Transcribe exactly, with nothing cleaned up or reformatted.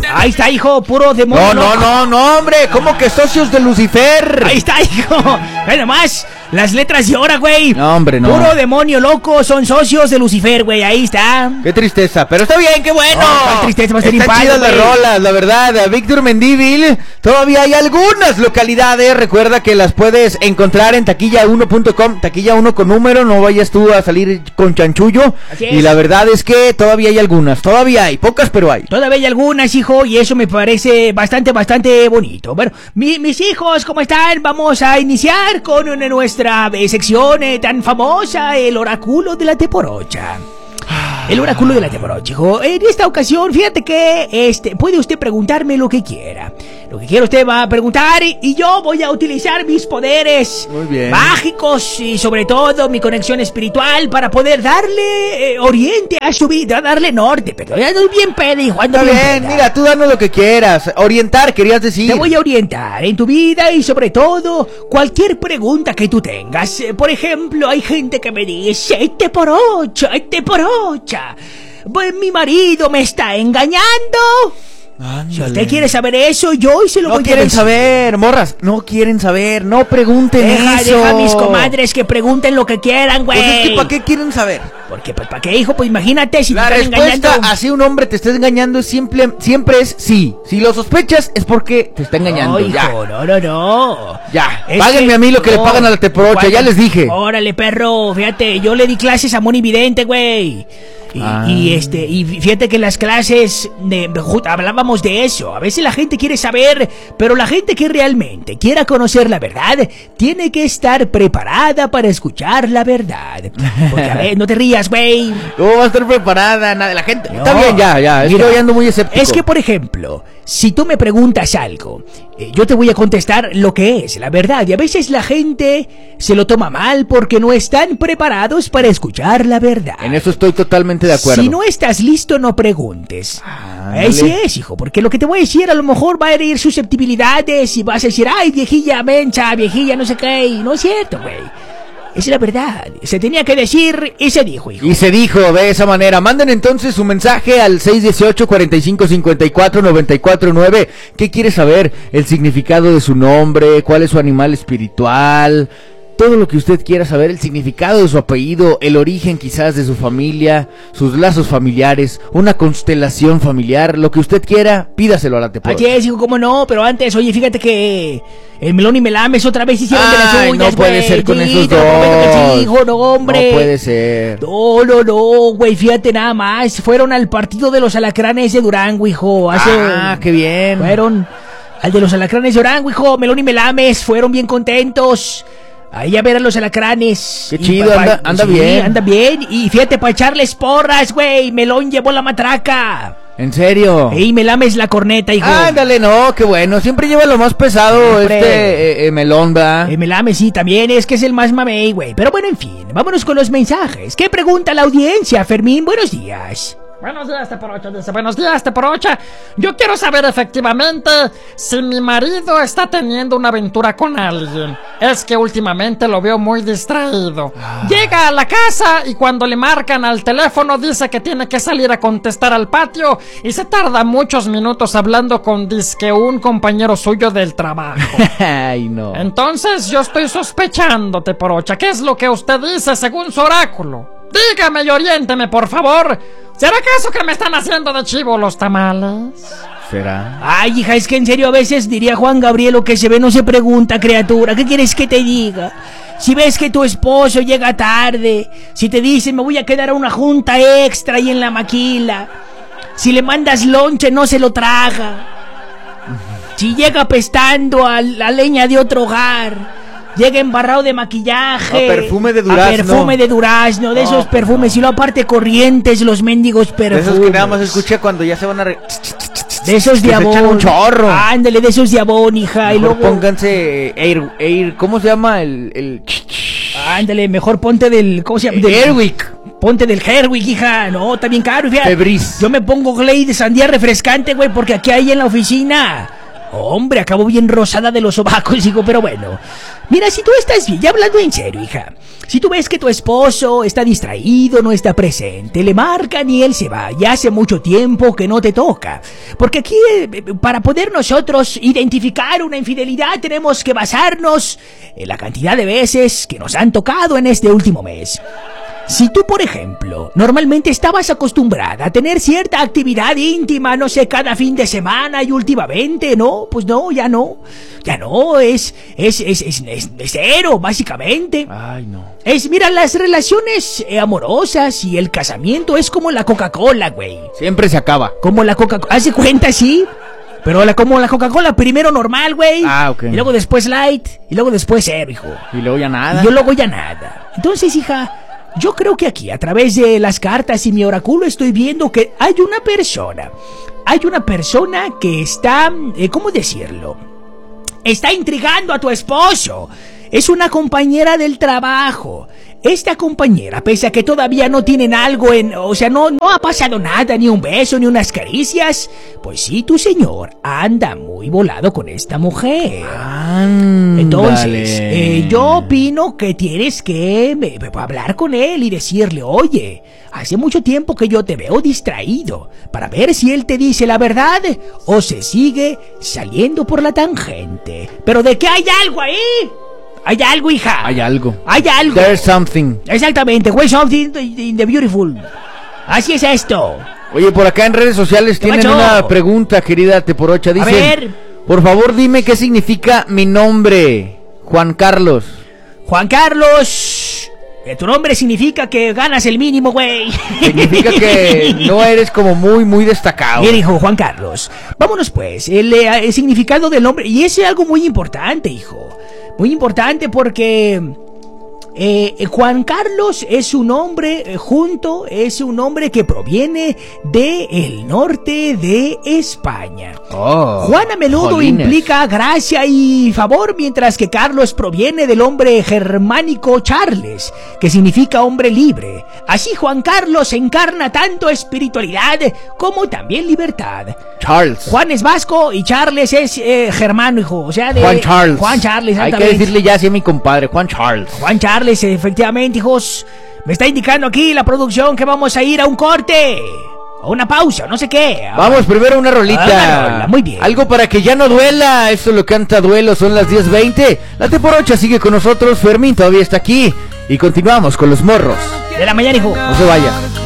Ahí está, hijo, puro demonio. No, no, no, no, hombre, ¿cómo que socios de Lucifer? Ahí está, hijo. Ve nomás, las letras de ahora, güey. No, hombre, no. Puro demonio loco, son socios de Lucifer, güey, ahí está. Qué tristeza, pero está bien, qué bueno. Oh, qué tristeza, va a ser Están chidas las güey. rolas, la verdad. A Víctor Mendívil, todavía hay algunas localidades. Recuerda que las puedes encontrar en taquilla uno punto com, taquilla uno con número, no vayas tú a salir con chanchullo. Así es. Y la verdad es que todavía hay algunas, todavía hay, pocas pero hay. Todavía hay algunas, hijo, y eso me parece bastante, bastante bonito. Bueno, mi, mis hijos, ¿cómo están? Vamos a iniciar con una, nuestra eh, sección eh, tan famosa, el oráculo de la Teporocha. El oráculo de la Teporocha, hijo. En esta ocasión, fíjate que este puede usted preguntarme lo que quiera. Lo que quiera usted va a preguntar y yo voy a utilizar mis poderes Muy bien. mágicos y sobre todo mi conexión espiritual para poder darle eh, oriente a su vida, darle norte. Pero ya estoy bien peda, hijo, ando Está bien bien, peda. mira, tú danos lo que quieras. Orientar, querías decir. Te voy a orientar en tu vida y sobre todo cualquier pregunta que tú tengas. Eh, Por ejemplo, hay gente que me dice, "Ay, Teporocha, ay, Teporocha, pues mi marido me está engañando." Ándale. Si usted quiere saber eso, yo hoy se lo No voy a quieren decir. saber, morras, no quieren saber, no pregunten Deja, eso. deja a mis comadres que pregunten lo que quieran, güey. Pues es que ¿para qué quieren saber? Porque, pues, ¿para qué, hijo? Pues imagínate si La te están respuesta engañando. así un hombre te está engañando siempre, siempre es sí. Si lo sospechas es porque te está engañando. No, ya, hijo, no, no, no. ya. Es Páguenme que- a mí lo que no, le pagan a la Teporocha, ¿cuál? ya les dije. Órale, perro, fíjate, yo le di clases a Moni Vidente, güey. Y, Ah. y este, y fíjate que en las clases de, ju- hablábamos de eso. A veces la gente quiere saber, pero la gente que realmente quiera conocer la verdad tiene que estar preparada para escuchar la verdad. Porque a ver, no te rías, güey. ¿Cómo va a estar preparada? Nada, la gente. No. Está bien, ya, ya. Mira, Estoy ando muy escéptico. Es que, por ejemplo, si tú me preguntas algo, eh, yo te voy a contestar lo que es la verdad. Y a veces la gente se lo toma mal porque no están preparados para escuchar la verdad. En eso estoy totalmente de acuerdo. Si no estás listo, no preguntes. Ándale. Así es, hijo, porque lo que te voy a decir a lo mejor va a herir susceptibilidades y vas a decir, ay, viejilla mencha, viejilla no sé qué. Y no es cierto, güey. Esa es la verdad. Se tenía que decir y se dijo, hijo. Y se dijo de esa manera. Manden entonces su mensaje al seis uno ocho, cuarenta y cinco, cincuenta y cuatro, noventa y cuatro nueve. ¿Qué quiere saber? El significado de su nombre, cuál es su animal espiritual, todo lo que usted quiera saber, el significado de su apellido, el origen quizás de su familia, sus lazos familiares, una constelación familiar, lo que usted quiera, pídaselo a la Teporocha. Así es, hijo, cómo no, pero antes, oye, fíjate que el Melón y Melames otra vez hicieron de las Ay, suyas, no puede güey. ser con Sí, esos te lo prometo que dos. sí, hijo, no, hombre. No puede ser. No, no, no, güey, fíjate nada más. Fueron al partido de los Alacranes de Durango, hijo. Hace... Ah, qué bien. Fueron al de los Alacranes de Durango, hijo. Melón y Melames fueron bien contentos. Ahí a ver a los Alacranes. Qué Y chido, anda- anda bien. anda bien. Y fíjate, para echarles porras, güey. Melón llevó la matraca. ¿En serio? Y Melames la corneta, hijo. Ándale, no, qué bueno. Siempre lleva lo más pesado Siempre. este eh, eh, melón, ¿verdad? Eh, Melame sí, también es que es el más mamey, güey. Pero bueno, en fin, vámonos con los mensajes. ¿Qué pregunta la audiencia, Fermín? Buenos días. Buenos días, Teporocha. Dice, buenos días, Teporocha. Yo quiero saber efectivamente si mi marido está teniendo una aventura con alguien. Es que últimamente lo veo muy distraído. Llega a la casa y cuando le marcan al teléfono dice que tiene que salir a contestar al patio y se tarda muchos minutos hablando con disque un compañero suyo del trabajo. Ay, no. Entonces yo estoy sospechando, Teporocha. ¿Qué es lo que usted dice según su oráculo? Dígame y oriénteme, por favor. ¿Será acaso que me están haciendo de chivo los tamales? ¿Será? Ay, hija, es que en serio a veces diría Juan Gabriel, lo que se ve no se pregunta, criatura. ¿Qué quieres que te diga? Si ves que tu esposo llega tarde, si te dice me voy a quedar a una junta extra ahí en la maquila, si le mandas lonche no se lo traga, si llega apestando a la leña de otro hogar, llega embarrado de maquillaje, A perfume de durazno. a perfume de durazno, de No, esos pues perfumes, y lo aparte corrientes, los mendigos De perfumes. esos que nada más escuché cuando ya se van a... Re... De esos que de se abón. echan un chorro. Ándale, de esos de abón, hija. Y Mejor luego, pónganse Air, Air... ¿Cómo se llama? El... el... ándale, mejor ponte del... ¿Cómo se llama? Del- Airwick. Ponte del Herwig, hija. No, está bien caro, fíjate. Febreze. Yo me pongo Glade de sandía refrescante, güey, porque aquí hay en la oficina. Hombre, acabo bien rosada de los sobacos, hijo, pero bueno. Mira, si tú estás bien, ya hablando en serio, hija. Si tú ves que tu esposo está distraído, no está presente, le marcan y él se va. Ya hace mucho tiempo que no te toca. Porque aquí, eh, para poder nosotros identificar una infidelidad, tenemos que basarnos en la cantidad de veces que nos han tocado en este último mes. Si tú, por ejemplo, normalmente estabas acostumbrada a tener cierta actividad íntima, no sé, cada fin de semana y últimamente, no, pues no, ya no. Ya no, es, es, es, es, es, es cero, básicamente. Ay, no. Es, mira, las relaciones eh, amorosas y el casamiento es como la Coca-Cola, güey. Siempre se acaba. Como la Coca-Cola, ¿haz de cuenta, sí? Pero la, como la Coca-Cola, primero normal, güey. Ah, ok. Y luego después light, y luego después cero, hijo. Y luego ya nada. Y yo luego ya nada. Entonces, hija, yo creo que aquí, a través de las cartas y mi oráculo, estoy viendo que hay una persona. Hay una persona que está, eh, ¿cómo decirlo? Está intrigando a tu esposo. Es una compañera del trabajo. Esta compañera, pese a que todavía no tienen algo en... O sea, no, no ha pasado nada, ni un beso, ni unas caricias. Pues sí, tu señor anda muy volado con esta mujer. Ándale. Entonces, eh, yo opino que tienes que eh, hablar con él y decirle, oye, hace mucho tiempo que yo te veo distraído, para ver si él te dice la verdad o se sigue saliendo por la tangente. Pero de que hay algo ahí. Hay algo, hija. Hay algo. Hay algo. There's something. Exactamente. Where's something in the beautiful. Así es esto. Oye, por acá en redes sociales tienen macho? una pregunta, querida Teporocha. Dicen, A ver. por favor, dime qué significa mi nombre, Juan Carlos. Juan Carlos. Eh, tu nombre significa que ganas el mínimo, güey. Significa que no eres como muy, muy destacado. Bien, hijo, Juan Carlos. Vámonos, pues. El, eh, el significado del nombre. Y ese es algo muy importante, hijo. Muy importante porque eh, Juan Carlos es un hombre eh, junto, es un hombre que proviene del norte de España. Oh, Juan a menudo jolines. implica gracia y favor, mientras que Carlos proviene del hombre germánico Charles, que significa hombre libre. Así Juan Carlos encarna tanto espiritualidad como también libertad. Charles. Juan es vasco y Charles es eh, germano, hijo. O sea, de Juan Charles. Juan Charles, Hay que exactamente. decirle ya así a mi compadre, Juan Charles. Juan Charles, efectivamente, hijos. Me está indicando aquí la producción que vamos a ir a un corte. A una pausa, no sé qué. Vamos primero a una rolita. A una rola, muy bien. Algo para que ya no duela. Esto lo canta Duelo, son las diez veinte. La Teporocha sigue con nosotros. Fermín todavía está aquí. Y continuamos con los morros. De la mañana, hijo. No se vaya.